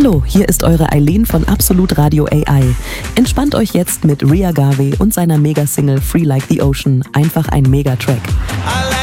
Hallo, hier ist eure Eileen von Absolut Radio AI. Entspannt euch jetzt mit Ria Garvey und seiner Mega-Single Free Like the Ocean. Einfach ein Megatrack.